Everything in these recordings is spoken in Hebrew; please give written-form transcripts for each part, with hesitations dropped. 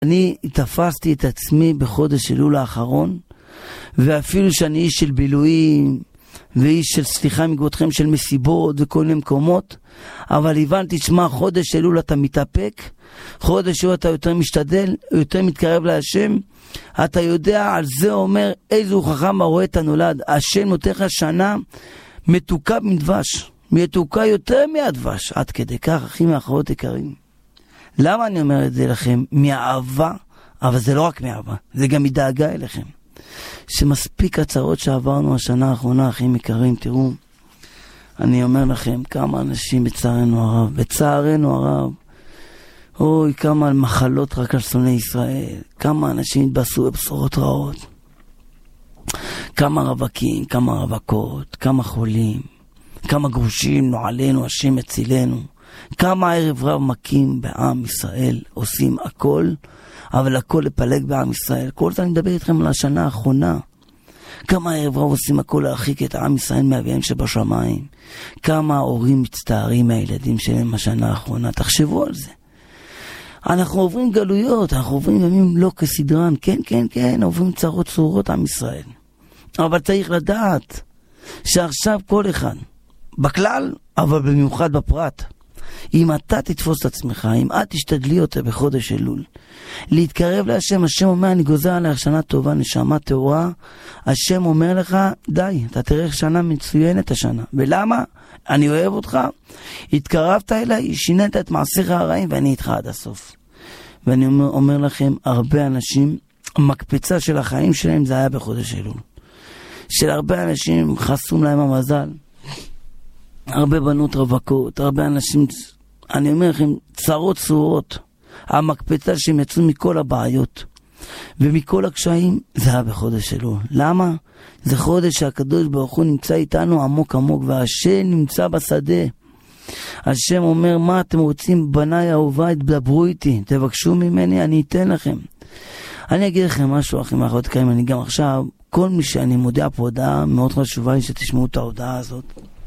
אני תפסתי את עצמי בחודש אלול האחרון, ואפילו שאני איש של בילויים, ואיש של סליחה מגבותכם של מסיבות וכל מיני מקומות, אבל הבנתי, שמה, חודש אלול אתה מתאפק, חודש אלול אתה יותר משתדל, יותר מתקרב להשם, אתה יודע, על זה אומר, איזו חכם הרואה את הנולד, השם נותן לך שנה מתוקה מדבש, מתוקה יותר מהדבש, עד כדי כך, אחים ואחרות יקרים. למה אני אומר את זה לכם? מאהבה, אבל זה לא רק מאהבה, זה גם מדאגה אליכם. שמספיק הצרות שעברנו השנה האחרונה, אחים יקרים, תראו, אני אומר לכם, כמה אנשים בצערנו הרב, אוי, כמה מחלות רק על שונאי ישראל, כמה אנשים התבשרו בבשורות רעות, כמה רווקים, כמה רווקות, כמה חולים, כמה גרושים נועלנו, השם הצילנו, כמה ערב רב מכים בעם ישראל, עושים הכל, אבל הכל לפלג בעם ישראל. כל זה אני מדבר איתכם על השנה האחרונה. כמה ערב רב עושים הכל להרחיק את העם ישראל מאביהם שבשמיים. כמה ההורים מצטערים מהילדים שלהם השנה האחרונה. תחשבו על זה. אנחנו עוברים גלויות, אנחנו עוברים ימים לא כסדרן. כן, עוברים צרות צרורות עם ישראל. אבל צריך לדעת שעכשיו כל אחד, בכלל, אבל במיוחד בפרט, אם אתה תתפוס את עצמך, אם את תשתדלי אותה בחודש אלול, להתקרב להשם, השם אומר, אני גוזר עליך שנה טובה, נשמה טהורה, השם אומר לך, די, אתה תראה שנה מצוינת השנה. ולמה? אני אוהב אותך, התקרבת אליי, שינית את מעשיך הרעים, ואני איתך עד הסוף. ואני אומר לכם, הרבה אנשים, המקפצה של החיים שלהם, זה היה בחודש אלול. של הרבה אנשים חסום להם המזל, הרבה בנות רווקות, הרבה אנשים, אני אומר לכם, צרות צרורות, המקפצה שהם יצאו מכל הבעיות ומכל הקשיים, זה היה בחודש אלול. למה? זה חודש שהקדוש ברוך הוא נמצא איתנו עמוק עמוק, והשם נמצא בשדה. השם אומר, מה אתם רוצים, בניי אהוביי, תדברו איתי, תבקשו ממני, אני אתן לכם. אני אגיד לכם משהו, אחים ואחיות יקרים, אני גם עכשיו, כל מי שאני מודיע פה הודעה מאוד חשובה היא שתשמעו את ההודעה הזאת.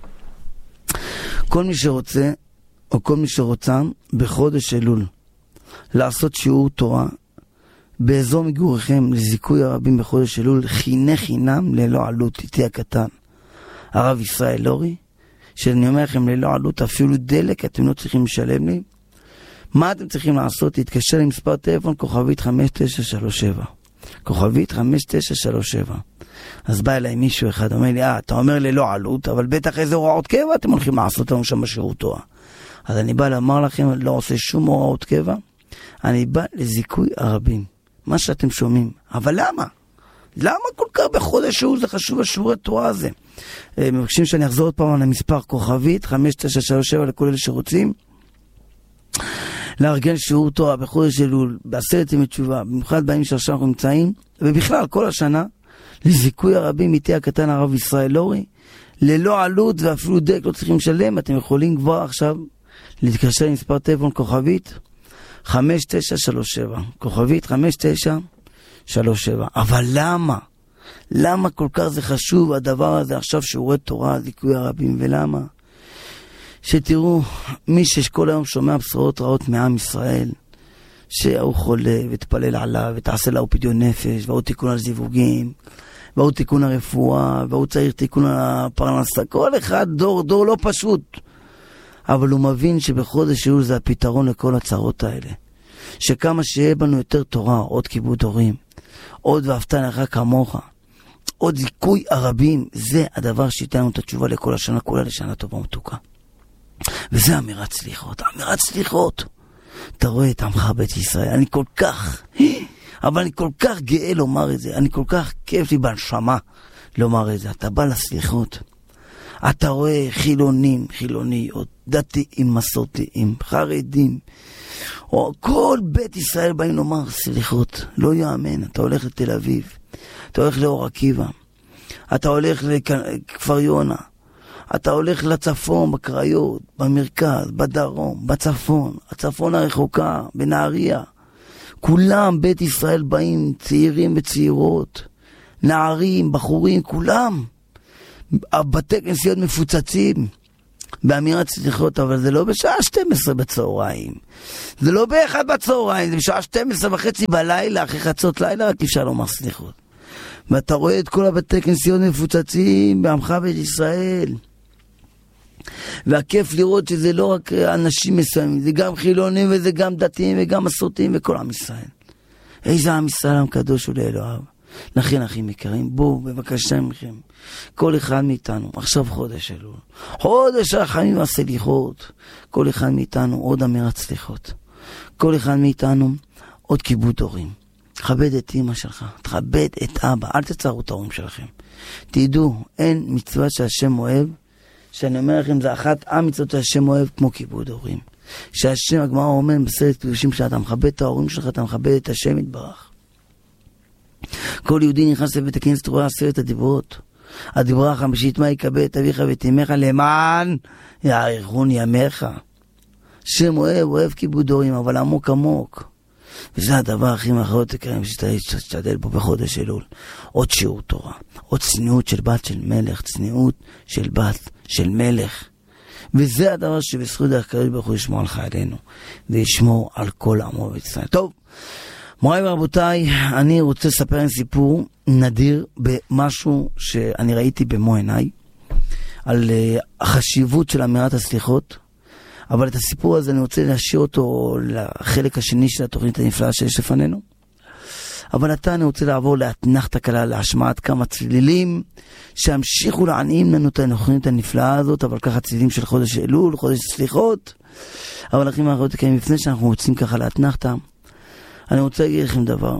כל מי שרוצה, או כל מי שרוצה, בחודש אלול, לעשות שיעור תורה, באזור מגוריכם, לזיכוי הרבים בחודש אלול, חינם ללא עלות, איתי הקטן, הרב ישראל לורי, שאני אומר לכם ללא עלות, אפילו דלק, אתם לא צריכים לשלם לי. מה אתם צריכים לעשות? להתקשר למספר טלפון, כוכבית 5937. כוכבית 5937. אז בא אליי מישהו אחד, אומר לי, אתה אומר ללא עלות, אבל בטח איזה הוראות קבע אתם הולכים לעשות לנו שם בשירות תורה. אז אני בא לומר לכם, לא עושה שום הוראות קבע, אני בא לזיכוי הרבים, מה שאתם שומעים. אבל למה? למה כל כך בחודש זה חשוב השיעורי תורה הזה? מבקשים שאני אחזור עוד פעם על המספר כוכבית 5937 לכל אלה שרוצים לארגן שיעור תורה בחודש אלול, בעשרת ימי תשובה, במיוחד בימים שעכשיו אנחנו נמצאים, ובכלל כל השנה, לזיכוי הרבים איתי הקטן הרב ישראל לורי, ללא עלות ואפילו דק לא צריכים לשלם. אתם יכולים כבר עכשיו להתקשר עם מספר טלפון כוכבית 5937, כוכבית 5937. אבל למה כל כך זה חשוב הדבר הזה עכשיו, שיעורי תורה, זיכוי הרבים? ולמה? שתראו, מי שכל היום שומע בשורות רעות מעם ישראל, שהוא חולה ותפלל עליו ותעשה לו פדיון נפש, והוא תיקון על זיווגים, והוא תיקון הרפואה, והוא צריך תיקון הפרנסה, כל אחד דור לא פשוט, אבל הוא מבין שבחודש אלול זה הפתרון לכל הצרות האלה, שכמה שיהיה בנו יותר תורה, עוד כיבוד הורים, עוד ואהבת לרעך כמוך, עוד זיכוי הרבים, זה הדבר שייתן לנו את התשובה לכל השנה כולה, לשנה טובה ומתוקה. וזה אמירת סליחות. אתה רואה את עמך בית ישראל, אני כל כך גאה לומר את זה, אני כל כך כיף לי בנשמה לומר את זה. אתה בא לסליחות, אתה רואה חילוניות, דתיים, מסורתיים, חרדים, או כל בית ישראל באים לומר סליחות. לא יאמן, אתה הולך לתל אביב, אתה הולך לאור עקיבא, אתה הולך לכפר יונה, אתה הולך לצפון, בקריות, במרכז, בדרום, בצפון, הצפון הרחוקה, בנהריה. כולם בית ישראל באים, צעירים וצעירות, נערים, בחורים, כולם. בתי כנסיות מפוצצים. באמירת סליחות, אבל זה לא בשעה 12 בצהריים. זה לא ב1 בצהריים, זה בשעה 12:30 בלילה, אחרי חצות לילה, רק אפשר לומר סליחות. ואתה רואה את כל הבתי כנסיות מפוצצים בעמך בישראל. והכיף לראות שזה לא רק אנשים מסוימים, זה גם חילונים וזה גם דתיים וגם מסורתיים וכל עם ישראל. איזה עם ישראל הקדוש ולאלוהיו. לכן אחים יקרים, בואו בבקשה מכם, כל אחד מאיתנו, עכשיו חודש אלול, חודש הרחמים והסליחות, כל אחד מאיתנו עוד אמירת סליחות, כל אחד מאיתנו עוד כיבוד הורים. תכבד את אמא שלך, תכבד את אבא, אל תצערו את ההורים שלכם. תדעו, אין מצווה שהשם אוהב, שאני אומר לכם, זה אחת המצוות שהשם אוהב כמו כיבוד הורים. שהשם, הגמרא אומר בסרט קדושים, שאתה מכבד את ההורים שלך, אתה מכבד את השם יתברך. כל יהודי נכנס לבית הכנסת, רואה 10 הדיברות. הדיברה החמישית, מה יקבל את אביך ואת אמך למען יאריכון ימיך. שם אוהב כיבוד הורים, אבל עמוק עמוק. וזה הדבר הכי מאחרות יקרים שתשתדל בו בחודש אלול. עוד שיעור תורה, עוד צניעות של בת של מלך, צניעות של בת של מלך. וזה הדבר שבזכות הקדוש ברוך הוא ישמור על חיילינו, וישמור על כל עמו וישראל. טוב, מוריי ורבותיי, אני רוצה לספר לכם סיפור נדיר במשהו שאני ראיתי במו עיניי, על החשיבות של אמירת הסליחות, אבל את הסיפור הזה אני רוצה להשאיר אותו לחלק השני של התוכנית הנפלאה שיש לפנינו. אבל עתה אני רוצה לעבור לאתנחתא קלה, להשמעת כמה צלילים שהמשיכו לעניים לנו את התוכנית הנפלאה הזאת, אבל ככה צלילים של חודש אלול, חודש סליחות. אבל אחים ואחיות יקרים, לפני שאנחנו רוצים ככה לאתנחתא, אני רוצה להגיד לכם דבר,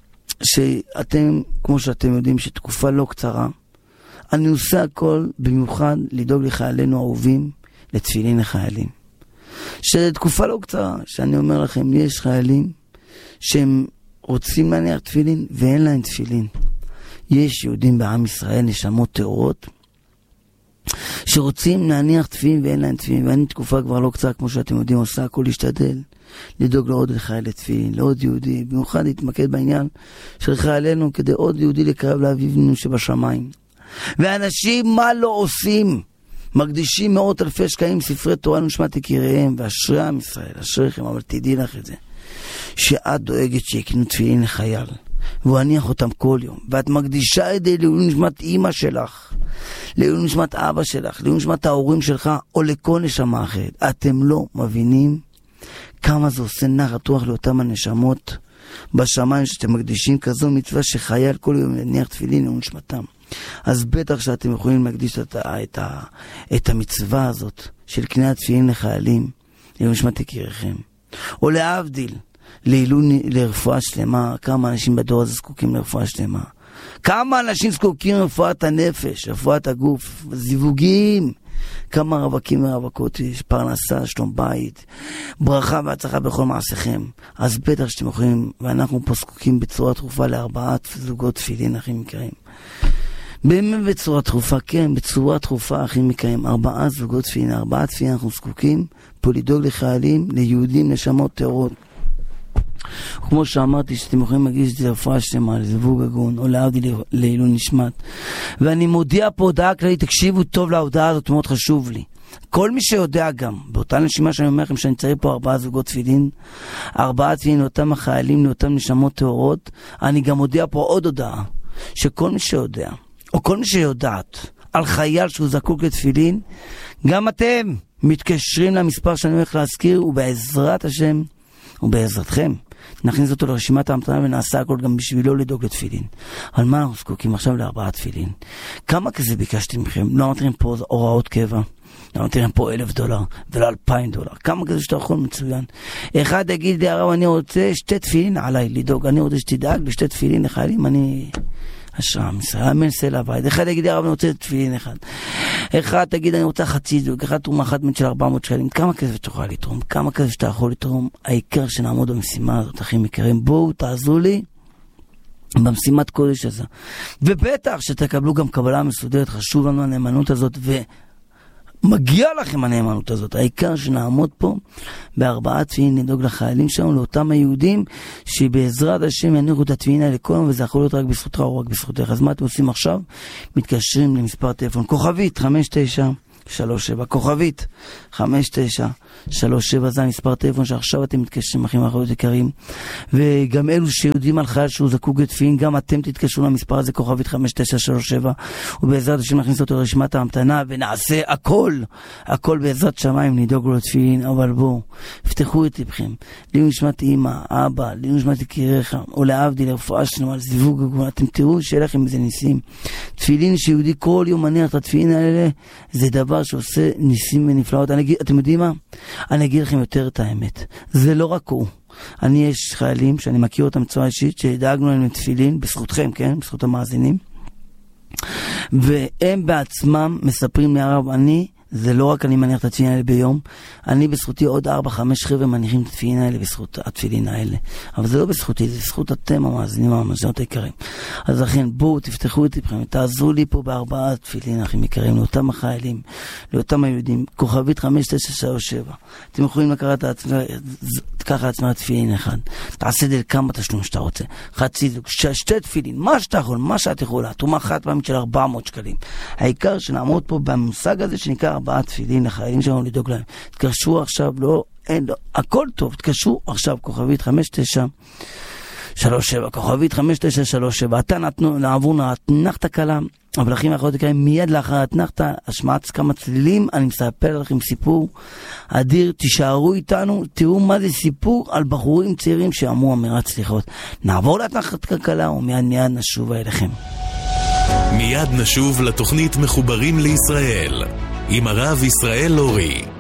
שאתם, כמו שאתם יודעים, שתקופה לא קצרה, אני עושה הכל במיוחד לדאוג לחיילינו אהובים, לתפילין לחיילים. שתקופה לא קצרה, שאני אומר לכם, יש חיילים שהם רוצים להניח תפילין ואין להם תפילין. יש יהודים בעם ישראל, נשמות טהורות, שרוצים להניח תפילין ואין להם תפילין. ואני תקופה כבר לא קצרה, כמו שאתם יודעים, עושה הכל להשתדל, לדאוג לעוד לחייל לתפילין, לעוד יהודי, במיוחד להתמקד בעניין של חיילינו, כדי עוד יהודי לקרב לאבינו שבשמיים. ואנשים מה לא עושים? מקדישים מאות אלפי שקלים ספרי תורה לנשמת יקיריהם, ואשרי עם ישראל, אשריכם, אבל תדעי לך את זה, שאת דואגת שיקנו תפילין לחייל, והוא הניח אותם כל יום, ואת מקדישה את זה לעילוי נשמת אמא שלך, לעילוי נשמת אבא שלך, לעילוי נשמת ההורים שלך, או לכל נשמה אחרת. אתם לא מבינים כמה זה עושה נחת רוח לאותם הנשמות בשמיים, שאתם מקדישים כזו מצווה שחייל כל יום יניח תפילין לעילוי נשמתם. אז בטח שאתם יכולים להקדיש את המצווה הזאת של קניית תפילין לחיילים, לעילוי נשמת יקיריכם, או להבדיל, לרפואה שלמה. כמה אנשים בדור הזה זקוקים לרפואה שלמה, כמה אנשים זקוקים לרפואת הנפש, רפואת הגוף, זיווגים, כמה רווקים ורווקות יש, פרנסה, שלום בית, ברכה והצלחה בכל מעשיכם. אז בטח שאתם יכולים, ואנחנו פה זקוקים בצורה דחופה ל4 זוגות תפילין, אחים יקרים. באמת בצורה דחופה, כן, בצורה דחופה, אחים יקרים, 4 זוגות תפילין, 4 תפילין אנחנו זקוקים פה לדאוג לחיילים, ליהודים, נשמות טהורות. כמו שאמרתי, שאתם יכולים להגיש את זה לרפואה שלמה, לזיווג הגון, או להבדיל לעילוי נשמת. ואני מודיע פה הודעה כללית, תקשיבו טוב להודעה הזאת, מאוד חשוב לי. כל מי שיודע גם, באותה נשימה שאני אומר לכם שאני צריך פה 4 זוגות תפילין, 4 תפילין לאותם החיילים, לאותם נשמות טהורות, אני גם מודיע פה עוד הודעה, שכל מי שיודע, או כל מי שיודעת, על חייל שהוא זקוק לתפילין, גם אתם מתקשרים למספר שאני הולך להזכיר, ובעזרת השם, ובעזרתכם, נכניס אותו לרשימת ההמתנה ונעשה הכל גם בשבילו לדאוג לתפילין. על מה אנחנו זקוקים עכשיו ל4 תפילין? כמה כזה ביקשתי מכם? לא אמרתי לכם פה הוראות קבע, לא אמרתי לכם פה $1,000 ולא $2,000. כמה כזה שאתה יכול מצוין. אחד יגיד לי, הרב, אני רוצה 2 תפילין עליי לדאוג, אני רוצה שתדאג ל2 תפילין לחיילים, אני אשרה ישראל, אמן סלע בית. אחד יגיד לי, הרב, אני רוצה תפילין אחד. אחד תגיד, אני רוצה חצי זוג, אחד תרומה אחת של 400 שקלים. כמה כסף תוכל לתרום? כמה כסף שאתה יכול לתרום? העיקר שנעמוד במשימה הזאת, אחים יקרים. בואו, תעזרו לי במשימת קודש הזה. ובטח שתקבלו גם קבלה מסודרת, חשוב לנו הנאמנות הזאת, ומגיע לכם הנאמנות הזאת. העיקר שנעמוד פה ב4 תפילין, נדאוג לחיילים שלנו, לאותם היהודים, שבעזרת השם יניחו את התפילין האלה כל יום, וזה יכול להיות רק בזכותך או רק בזכותך. אז מה אתם עושים עכשיו? מתקשרים למספר טלפון, כוכבית 59 37, כוכבית 5937, זה המספר טלפון שעכשיו אתם מתקשרים, אחים ואחיות יקרים, וגם אלו שיודעים על חייל שהוא זקוק לתפילין, גם אתם תתקשרו למספר הזה, כוכבית 5937, ובעזרת השם נכניס אותו לרשימת ההמתנה, ונעשה הכל בעזרת שמיים, נדאג לו לתפילין. אבל בואו, פתחו את לבכם, לעילוי נשמת אמא, אבא, לעילוי נשמת יקיריך, או להבדיל, לרפואה שלמה, לזיווג הגאולה, אתם תראו שיהיה לכם איזה ניסים. תפילין שיהודי כל יום מניח את התפילין האלה, זה דבר שעושה ניסים ונפלאות. אתם יודעים מה? אני אגיד לכם יותר את האמת. זה לא רק הוא. יש חיילים שאני מכיר אותם בצורה אישית, שדאגנו להם לתפילין, בזכותכם, כן? בזכות המאזינים. והם בעצמם מספרים לי, הרב, זה לא רק אני מניח את התפילין האלה ביום, אני בזכותי עוד 4-5 חבר'ה מניחים את התפילין האלה בזכות התפילין האלה. אבל זה לא בזכותי, זה בזכות אתם המאזינים המאזינות היקרים. אז לכן בואו תפתחו את לבכם, תעזרו לי פה ב4 תפילין אחים יקרים, לאותם החיילים, לאותם היהודים, כוכבית 5937. אתם יכולים לקראת ככה עצמך תפילין אחד. תעשה דל כמה תשלום שאתה רוצה. חצי זוג, 2 תפילין, מה שאתה יכול, מה שאת יכולה. תרומה חד פעמית של 400 שקלים. העיקר שנעמוד פה במושג הזה שנקרא 4 תפילין לחיילים שלנו לדאוג להם. תקשרו עכשיו, הכל טוב, תקשרו עכשיו, כוכבית 5937, כוכבית 5937, אתה נעבור לאתנחתה קלה, אבל אחים ואחיות יקרים, מיד לאחר האתנחתה, השמעת כמה צלילים, אני מספר לכם סיפור אדיר, תישארו איתנו, תראו מה זה סיפור על בחורים צעירים שאמרו אמירת סליחות. נעבור לאתנחתה קלה, ומיד נשוב אליכם. מיד נשוב לתוכנית מחוברים לישראל, עם הרב ישראל לורי.